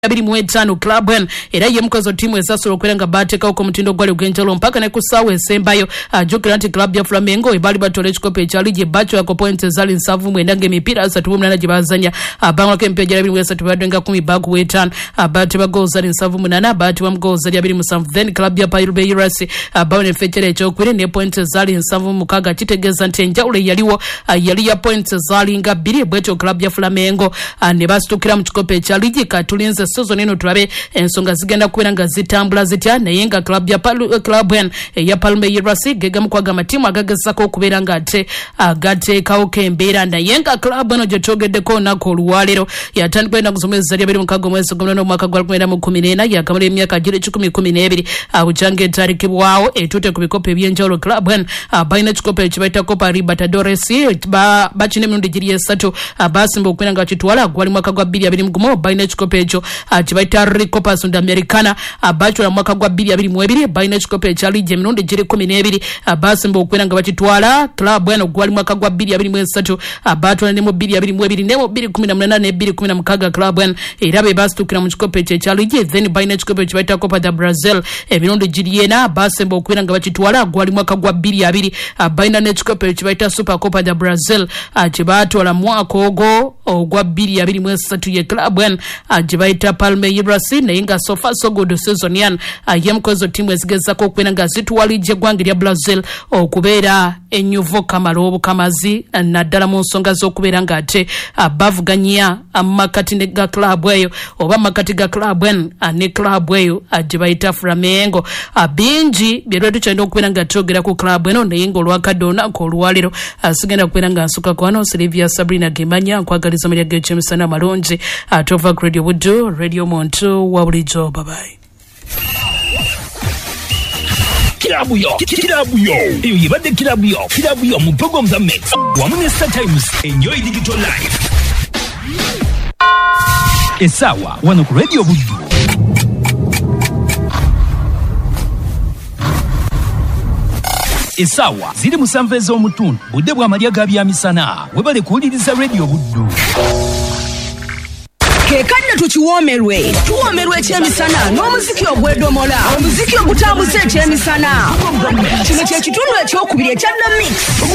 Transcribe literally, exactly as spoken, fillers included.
abiri mu etaano Club One era ye mukozo timu esasula okweranga bateka uko mutindo gwali ugenjalo mpaka ne kusawe sembayo ajukira anti club ya Flamengo ebali batole ekikope ekya ligi bacho yako points zali nsavu mwendanga emipira asatu munana gibazanya abangwa kempe jara abiri mu esatu badwenga kumi bagu wetan abati bagoals zali nsavu munana abati wa goals zali abiri musanvu then club ya Palmeiras abawone fechere ekyo kwire ne points zali nsavu mukaga kitegeza nti enjawulo yaliwo yali ya points zali nga bbiri bwecho club ya Flamengo ne bastukira mu kikope ekya ligi katulinze sozo neno tulabe ensonga zigenda kubeera nga zitambula zitya naye nga club ya Club One ya Palmeiras gega mukwaga matimu agagezako okubeera nga ate agateekawo kembeera naye nga Club One gyetogeddeko olunaku olwaleero yatandika enda kusomesa yabiri mukago mwezi gwa mu mwaka gwa lukumi mu kumi n'ena yakamala emyaka giri kikumi kumi n'ebiri bukyange etandikibwawo etute ku bikopo ebyenjawulo Club One balina ekikopo ekibayita Copa Libertadores bakina emirundi giri esatu basimba okubeera nga kitwala gwali mwaka gwa bbiri abiri mu gumu balina ekikopo ekyo kibaita Recopa Sudamericana abachula mwaka gwa bbiri abiri mu ebiri balina ekikopo ekya ligi emirundi giri kumi n'ebiri basimba okubeera nga bakitwala Club One gwali mwaka gwa bbiri abiri mu esatu abatwala ne mu bbiri abiri mu ebiri ne mu bbiri kumi na munana ne bbiri kumi na mukaaga Club One era be basitukira mu kikopo ekya ligi then balina ekikopo ekibaita Copa da Brazil emirundi giri ena basimba okubeera nga bakitwala gwali mwaka gwa bbiri abiri balina n'ekikopo ekibaita Super Copa da Brazil kibatwala mwaka ogwo ogwa bbiri abiri mu esatu ye Club One jibaita Palmeiras naye nga so far so good season yan ye mukozo timu ezigezako okubeera nga zituwalije eggwanga lya Brazil okubeera enyuvo kamala obukamazi naddala mu nsonga z'okubeera nga ate bavuganya amakati ga Club eyo oba amakati ga Club One ne Club eyo jibaita Flamengo bingi byerwe tukyalina okubeera nga twogera ku Club eno naye nga olwakadde olunaku olwaleero sigenda kubeera nga nsuka kwano Silvia Sabrina Gemanya nkwagaliza amalya g'ekyemisana amalungi atova ku Radio Buddu Radio Montu wa bulijjo bye bye. Kilabu yo, kilabu yo. Eyo yibadde kilabu yo, kilabu yo mu program za mix. Wamune Star Times, enjoy digital life. Esawa, wano ku Radio Buddu. Esawa, ziri musanvu ez'omutundu, budde bwa malya ga byamisana. Webale kuwuliriza Radio Buddu. Kekanya tukiwomerwe tuwomerwe ekyemisana n'omuziki ogwedomola omuziki ogutambuza ekyemisana kino kye kitundu ekyokubiri ekya The Mix.